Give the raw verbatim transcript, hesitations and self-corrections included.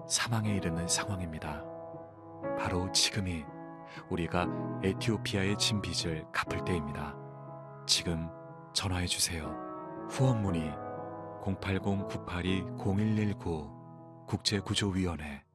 사망에 이르는 상황입니다. 바로 지금이 우리가 에티오피아의 진 빚을 갚을 때입니다. 지금 전화해 주세요. 후원 문의 공팔공 구팔이 공일일구 국제구조위원회